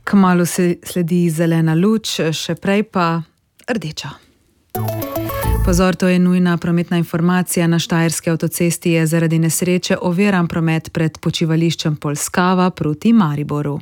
Kmalu se sledi zelena luč, še prej pa rdeča. Pozor, to je nujna prometna informacija. Na štajerski avtocesti je zaradi nesreče oviran promet pred počivališčem Polskava proti Mariboru.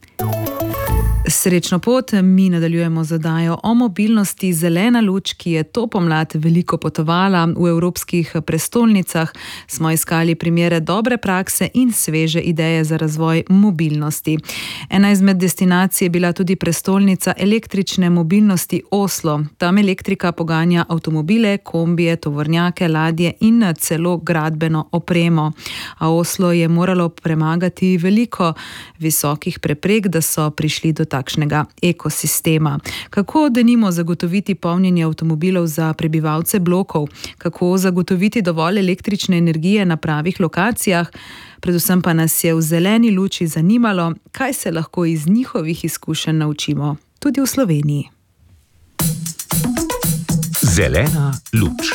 Srečno pot, mi nadaljujemo z oddajo o mobilnosti. Zelena luč, ki je to pomlad veliko potovala v evropskih prestolnicah, smo iskali primere dobre prakse in sveže ideje za razvoj mobilnosti. Ena izmed destinacij je bila tudi prestolnica električne mobilnosti Oslo. Tam elektrika poganja avtomobile, kombije, tovornjake, ladje in celo gradbeno opremo. A Oslo je moralo premagati veliko visokih preprek, da so prišli do takšnega ekosistema. Kako denimo zagotoviti polnjenje avtomobilov za prebivalce blokov? Kako zagotoviti dovolj električne energije na pravih lokacijah? Predvsem pa nas je v zeleni luči zanimalo, kaj se lahko iz njihovih izkušenj naučimo tudi v Sloveniji. Zelena luč.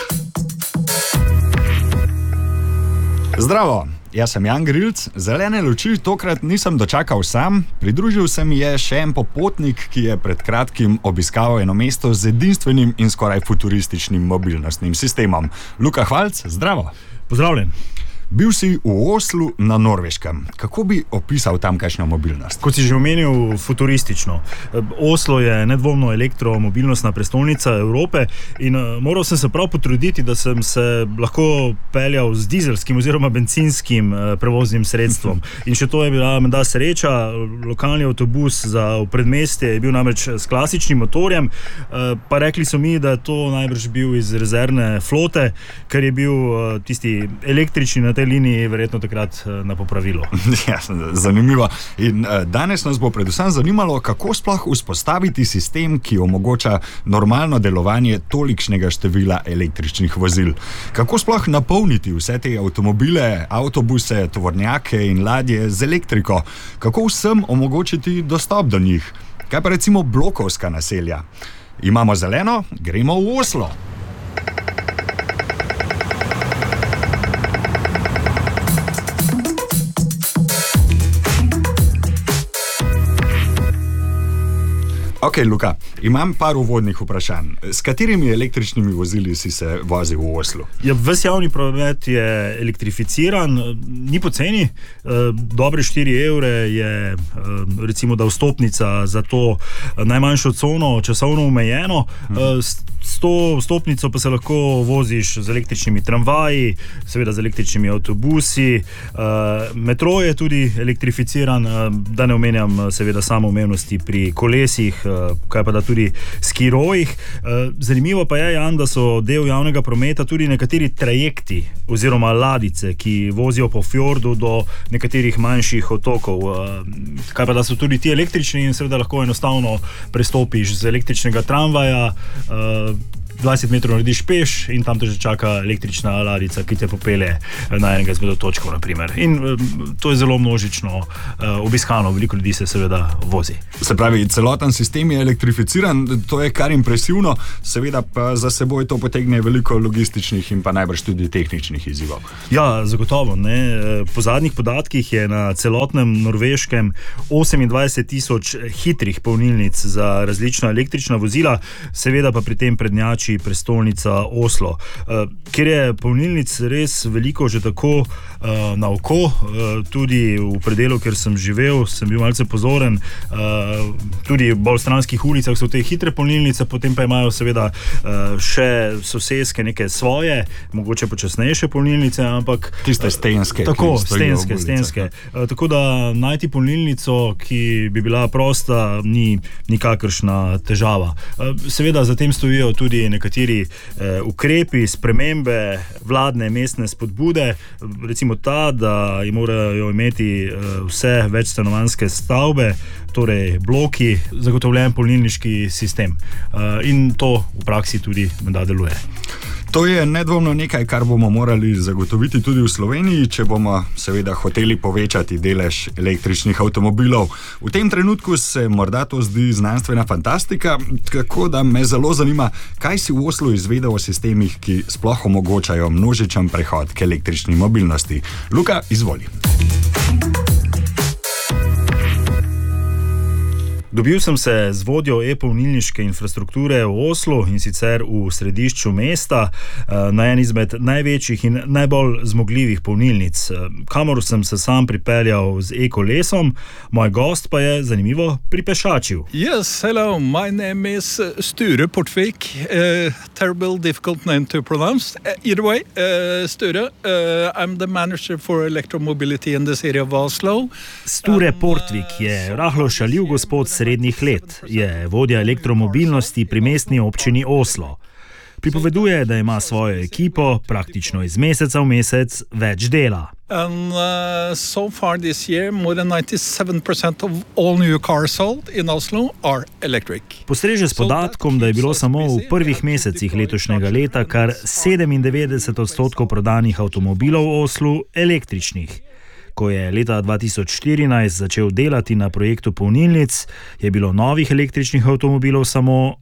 Zdravo! Jaz sem Jan Grilc, zelene luči tokrat nisem dočakal sam, pridružil se mi je še en popotnik, ki je pred kratkim obiskal eno mesto z edinstvenim in skoraj futurističnim mobilnostnim sistemom. Luka Hvalc, zdravo! Pozdravljen! Bil si v Oslu na Norveškem. Kako bi opisal tamkajšnjo mobilnost? Kot si že omenil, futuristično. Oslo je nedvomno elektromobilnostna prestolnica Evrope in moral sem se prav potruditi, da sem se lahko peljal z dizelskim oziroma benzinskim prevoznim sredstvom. In še to je bila menda sreča. Lokalni avtobus za predmestje je bil namreč s klasičnim motorjem, pa rekli so mi, da je to najbrž bil iz rezervne flote, ker je bil tisti električni na tej liniji verjetno takrat na popravilo. Ja, zanimivo. In danes nas bo predvsem zanimalo, kako sploh vzpostaviti sistem, ki omogoča normalno delovanje tolikšnega števila električnih vozil. Kako sploh napolniti vse te avtomobile, avtobuse, tovornjake in ladje z elektriko? Kako vsem omogočiti dostop do njih? Kaj pa recimo blokovska naselja? Imamo zeleno, gremo v Oslo. Ok, Luka, imam par uvodnih vprašanj. S katerimi električnimi vozili si se vozil v Oslu? Ja, ves javni promet je elektrificiran, ni poceni. Dobre 4 evre je recimo da vstopnica za to najmanjšo cono, časovno omejeno. S to vstopnico pa se lahko voziš z električnimi tramvaji, seveda z električnimi avtobusi. Metro je tudi elektrificiran, da ne omenjam seveda samoumevnosti pri kolesih, kaj pa da tudi skirojih. Zanimivo pa je, Jan, da so del javnega prometa tudi nekateri trajekti oziroma ladice, ki vozijo po fjordu do nekaterih manjših otokov. Kaj pa da so tudi ti električni in seveda lahko enostavno prestopiš z električnega tramvaja, 20 metrov narediš peš in tam te že čaka električna ladica, ki te popelje na enega izmed točkov, naprimer. In to je zelo množično obiskano, veliko ljudi se seveda vozi. Se pravi, celoten sistem je elektrificiran, to je kar impresivno, seveda pa za seboj to potegne veliko logističnih in pa najbrž tudi tehničnih izzivov. Ja, zagotovo, ne. Po zadnjih podatkih je na celotnem Norveškem 28,000 hitrih polnilnic za različna električna vozila, seveda pa pri tem prednjači prestolnica Oslo, kjer je polnilnic res veliko že tako na oko, tudi v predelu, kjer sem živel, sem bil malce pozoren, tudi v bolj stranskih ulicah so te hitre polnilnice, potem pa imajo seveda še soseske neke svoje, mogoče počasnejše polnilnice, ampak tiste stenske. Tako, stenske. Tako da najti polnilnico, ki bi bila prosta, ni nikakršna težava. Seveda za tem stojijo tudi nekateri ukrepi, spremembe, vladne, mestne spodbude, recimo ta, da morajo imeti vse večstanovanjske stavbe, torej bloki, zagotovljen polnilniški sistem. In to v praksi tudi menda deluje. To je nedvomno nekaj, kar bomo morali zagotoviti tudi v Sloveniji, če bomo seveda hoteli povečati delež električnih avtomobilov. V tem trenutku se morda to zdi znanstvena fantastika, tako da me zelo zanima, kaj si v Oslu izvedel o sistemih, ki sploh omogočajo množičen prehod k električni mobilnosti. Luka, izvoli. Dobil sem se z vodjo e-polnilniške infrastrukture v Oslu, in sicer v središču mesta, na eni izmed največjih in najbolj zmogljivih polnilnic, kamor sem se sam pripeljal z e-kolesom, moj gost pa je zanimivo pripešačil. Yes, hello, my name is Sture Portvik, terrible difficult name to pronounce. Either way, Sture, I'm the manager for electromobility in the city of Oslo. Sture Portvik je rahlo šaljiv gospod srednjih let, je vodja elektromobilnosti pri mestni občini Oslo. Pripoveduje, da ima svojo ekipo praktično iz meseca v mesec več dela. And so far this year, more than 97% of all new cars sold in Oslo are electric. Postreže s podatkom, da je bilo samo v prvih mesecih letošnjega leta kar 97% prodanih avtomobilov v Oslu električnih. Ko je leta 2014 začel delati na projektu polnilnic, je bilo novih električnih avtomobilov samo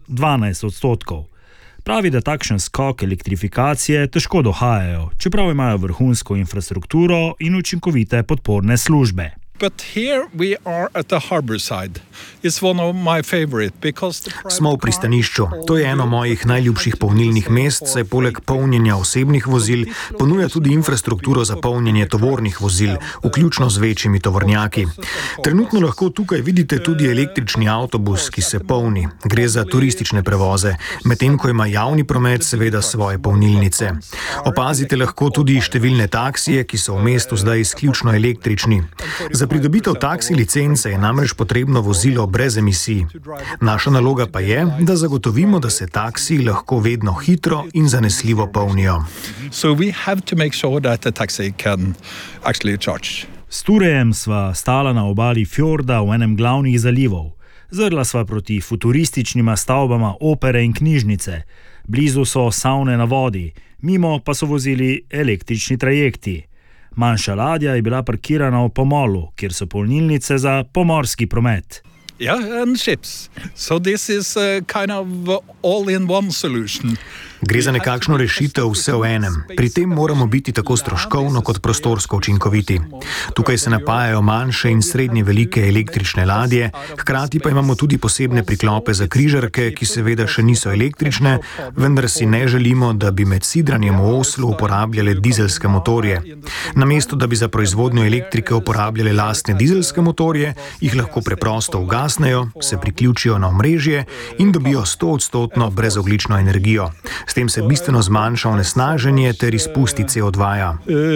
12%. Pravi, da takšen skok elektrifikacije težko dohajajo, čeprav imajo vrhunsko infrastrukturo in učinkovite podporne službe. But here we are at the harbor side. It's one of my favorite because Smo v pristanišču. To je eno mojih najljubših polnilnih mest, saj poleg polnjenja osebnih vozil ponuja tudi infrastrukturo za polnjenje tovornih vozil, vključno z večjimi tovornjaki. Trenutno lahko tukaj vidite tudi električni avtobus, ki se polni. Gre za turistične prevoze, medtem ko ima javni promet seveda svoje polnilnice. Opazite lahko tudi številne taksije, ki so v mestu zdaj izključno električni. Za pridobitev taksi licence je namreč potrebno vozilo brez emisij. Naša naloga pa je, da zagotovimo, da se taksiji lahko vedno hitro in zanesljivo polnijo. So we have to make sure that the taxi can actually charge. S Turejem sva stala na obali fjorda v enem glavnih zalivov. Zrla sva proti futurističnima stavbama opere in knjižnice. Blizu so savne na vodi, mimo pa so vozili električni trajekti. Manjša ladja je bila parkirana v pomolu, kjer so polnilnice za pomorski promet. Yeah, and ships. So this is a kind of all-in-one solution. Gre za nekakšno rešitev vse v enem. Pri tem moramo biti tako stroškovno kot prostorsko učinkoviti. Tukaj se napajajo manjše in srednje velike električne ladje, hkrati pa imamo tudi posebne priklope za križarke, ki seveda še niso električne, vendar si ne želimo, da bi med sidranjem v Oslu uporabljale dizelske motorje. Namesto, da bi za proizvodnjo elektrike uporabljale lastne dizelske motorje, jih lahko preprosto ugasnejo, se priključijo na omrežje in dobijo 100% brezogljično energijo. S tem se bistveno zmanjša onesnaženje ter izpusti CO2.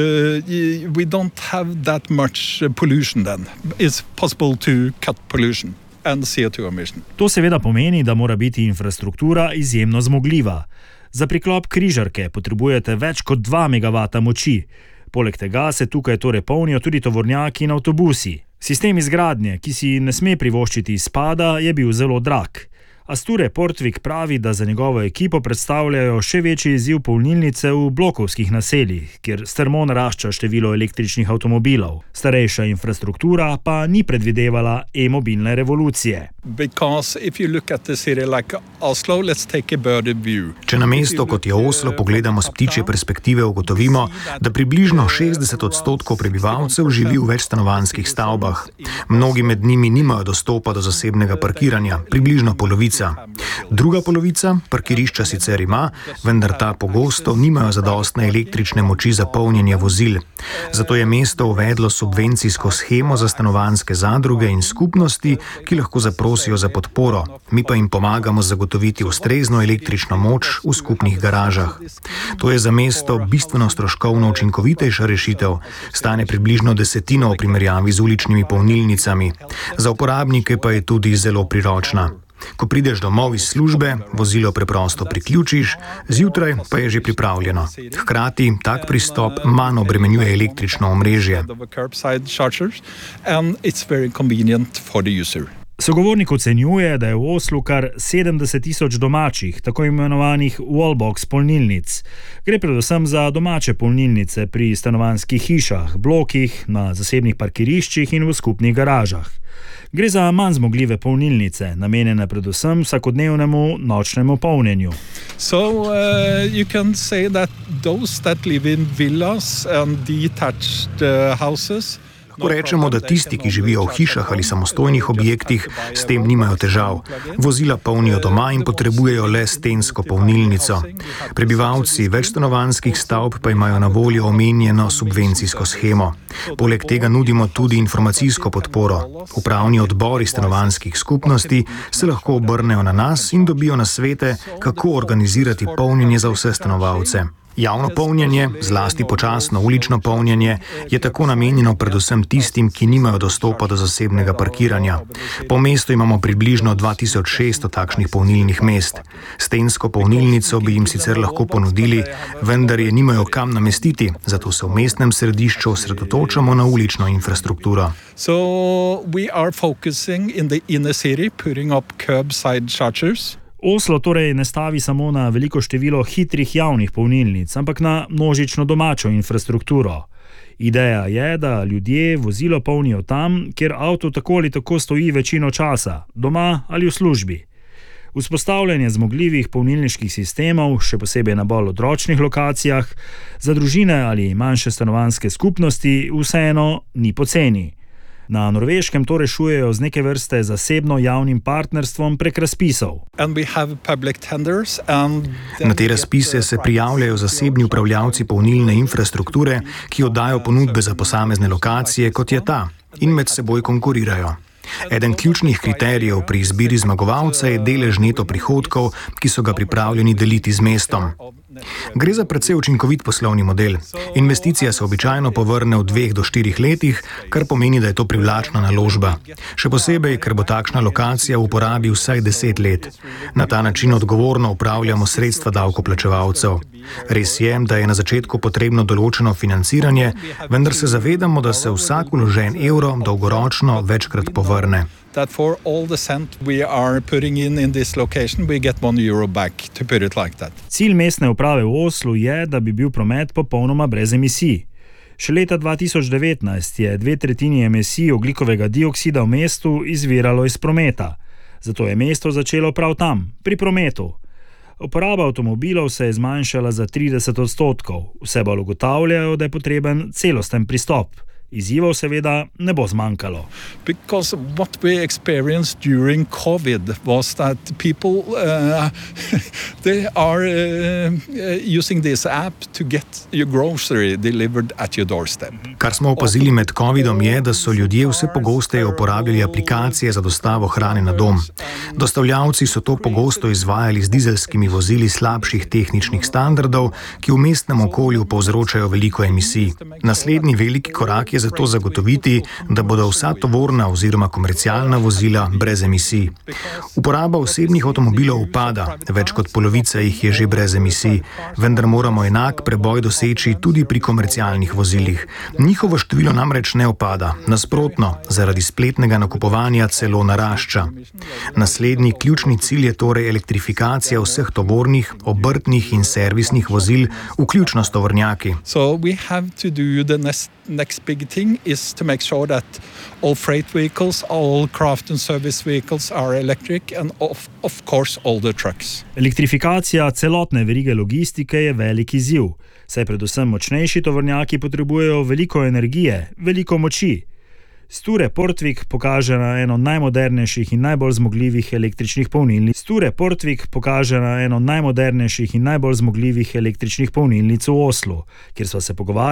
We don't have that much pollution then. It's possible to cut pollution and CO2 emission. To seveda pomeni, da mora biti infrastruktura izjemno zmogljiva. Za priklop križarke potrebujete več kot 2 MW moči. Poleg tega se tukaj torej polnijo tudi tovornjaki in avtobusi. Sistem izgradnje, ki si ne sme privoščiti izpada, je bil zelo drag. A Sture Portvik pravi, da za njegovo ekipo predstavljajo še večji izziv polnilnice v blokovskih naseljih, kjer strmo narašča število električnih avtomobilov. Starejša infrastruktura pa ni predvidevala e-mobilne revolucije. Če na mesto, kot je Oslo, pogledamo s ptičje perspektive, ugotovimo, da približno 60% prebivalcev živi v večstanovanjskih stavbah. Mnogi med njimi nimajo dostopa do zasebnega parkiranja, približno polovica. Druga polovica parkirišča sicer ima, vendar ta pogosto nimajo zadostne električne moči za polnjenje vozil. Zato je mesto uvedlo subvencijsko shemo za stanovanjske zadruge in skupnosti, ki lahko zaprosijo za podporo. Mi pa jim pomagamo zagotoviti ustrezno električno moč v skupnih garažah. To je za mesto bistveno stroškovno učinkovitejša rešitev, stane približno 1/10 v primerjavi z uličnimi polnilnicami. Za uporabnike pa je tudi zelo priročna. Ko prideš domov iz službe, vozilo preprosto priključiš, zjutraj pa je že pripravljeno. Hkrati tak pristop manj obremenjuje električno omrežje. Sogovornik ocenjuje, da je v Oslu kar 70.000 domačih, tako imenovanih wallbox polnilnic. Gre predvsem za domače polnilnice pri stanovanjskih hišah, blokih, na zasebnih parkiriščih in v skupnih garažah. Gre za manj zmogljive polnilnice, namenjene predvsem vsakodnevnemu nočnemu polnjenju. So you can say that those that live in villas and detached houses. Lahko rečemo, da tisti, ki živijo v hišah ali samostojnih objektih, s tem nimajo težav. Vozila polnijo doma in potrebujejo le stensko polnilnico. Prebivalci večstanovanjskih stavb pa imajo na voljo omenjeno subvencijsko shemo. Poleg tega nudimo tudi informacijsko podporo. Upravni odbori stanovanjskih skupnosti se lahko obrnejo na nas in dobijo nasvete, kako organizirati polnjenje za vse stanovalce. Javno polnjenje, zlasti počasno ulično polnjenje, je tako namenjeno predvsem tistim, ki nimajo dostopa do zasebnega parkiranja. Po mestu imamo približno 2600 takšnih polnilnih mest. Stensko polnilnico bi jim sicer lahko ponudili, vendar je nimajo kam namestiti, zato se v mestnem središču osredotočamo na ulično infrastrukturo. So we are focusing in the inner city, putting up curbside chargers. Oslo torej ne stavi samo na veliko število hitrih javnih polnilnic, ampak na množično domačo infrastrukturo. Ideja je, da ljudje vozilo polnijo tam, kjer avto tako ali tako stoji večino časa, doma ali v službi. Vzpostavljanje zmogljivih polnilniških sistemov, še posebej na bolj odročnih lokacijah, za družine ali manjše stanovanjske skupnosti vseeno ni poceni. Na Norveškem to rešujejo z neke vrste zasebno-javnim partnerstvom prek razpisov. Na te razpise se prijavljajo zasebni upravljavci polnilne infrastrukture, ki oddajo ponudbe za posamezne lokacije, kot je ta, in med seboj konkurirajo. Eden ključnih kriterijev pri izbiri zmagovalca je delež neto prihodkov, ki so ga pripravljeni deliti z mestom. Gre za precej učinkovit poslovni model. Investicija se običajno povrne v 2 do 4 letih, kar pomeni, da je to privlačna naložba. Še posebej, ker bo takšna lokacija v uporabi vsaj 10 let. Na ta način odgovorno upravljamo sredstva davkoplačevalcev. Res je, da je na začetku potrebno določeno financiranje, vendar se zavedamo, da se vsak vložen evro dolgoročno večkrat povrne. That for all the cent we are putting in this location, we get €1 back, to put it like that. Cilj mestne uprave v Oslu je, da bi bil promet popolnoma brez emisij. Še leta 2019 je 2/3 emisij ogljikovega dioksida v mestu izviralo iz prometa. Zato je mesto začelo prav tam, pri prometu. Uporaba avtomobilov se je zmanjšala za 30%. Vse bolj ugotavljajo, da je potreben celosten pristop. Izzivov seveda ne bo zmanjkalo. Because what we experienced during COVID was that people they are using this app to get your grocery delivered at your doorstep. Kar smo opazili med covidom je, da so ljudje vse pogosteje uporabljali aplikacije za dostavo hrane na dom. Dostavljavci so to pogosto izvajali z dizelskimi vozili slabših tehničnih standardov, ki v mestnem okolju povzročajo veliko emisij. Naslednji veliki korak je zato zagotoviti, da bodo vsa tovorna oziroma komercialna vozila brez emisij. Uporaba osebnih avtomobilov upada, več kot polovica jih je že brez emisij, vendar moramo enak preboj doseči tudi pri komercialnih vozilih. Njihovo število namreč ne upada, nasprotno, zaradi spletnega nakupovanja celo narašča. Naslednji ključni cilj je torej elektrifikacija vseh tovornih, obrtnih in servisnih vozil, vključno s tovornjaki. So we have to do the next big thing is to make sure that all freight vehicles, all craft and service vehicles are electric and of course all the trucks. Elektrifikacija celotne verige logistike je velik izziv, saj predvsem močnejši tovornjaki potrebujejo veliko energije, veliko moči. Sture Portvik pokaže na eno najmodernejših in najbolj zmogljivih električnih polnilnic v Oslu, kjer sva se pogovarjali